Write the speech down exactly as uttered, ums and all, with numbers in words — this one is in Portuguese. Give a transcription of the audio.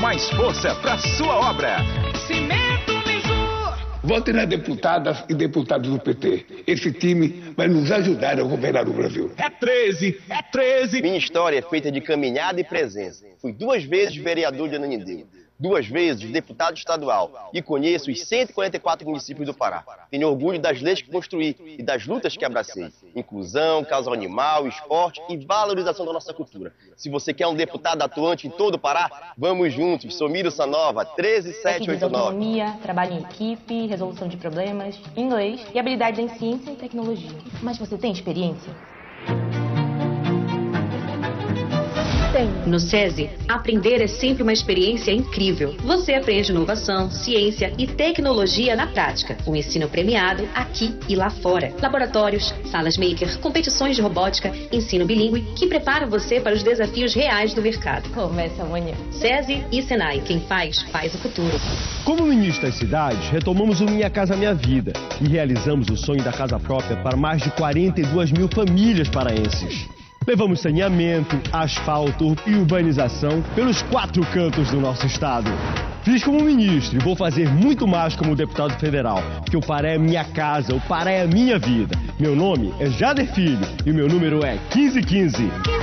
mais força para sua obra. Cimento Mizu. Vote nas deputadas e deputados do P T. Esse time vai nos ajudar a governar o Brasil. É treze, é treze. Minha história é feita de caminhada e presença. Fui duas vezes vereador de Ananindeua, duas vezes deputado estadual e conheço os cento e quarenta e quatro municípios do Pará. Tenho orgulho das leis que construí e das lutas que abracei. Inclusão, causa animal, esporte e valorização da nossa cultura. Se você quer um deputado atuante em todo o Pará, vamos juntos. Sou Miro Sanova, treze sete oito nove. Autonomia, trabalho em equipe, resolução de problemas, inglês e habilidades em ciência e tecnologia. Mas você tem experiência? No SESI, aprender é sempre uma experiência incrível. Você aprende inovação, ciência e tecnologia na prática. Um ensino premiado aqui e lá fora. Laboratórios, salas maker, competições de robótica, ensino bilíngue que preparam você para os desafios reais do mercado. Começa amanhã. SESI e Senai, quem faz, faz o futuro. Como ministro das cidades, retomamos o Minha Casa Minha Vida e realizamos o sonho da casa própria para mais de quarenta e duas mil famílias paraenses. Levamos saneamento, asfalto e urbanização pelos quatro cantos do nosso estado. Fiz como ministro e vou fazer muito mais como deputado federal, porque o Pará é minha casa, o Pará é a minha vida. Meu nome é Jader Filho e o meu número é quinze quinze.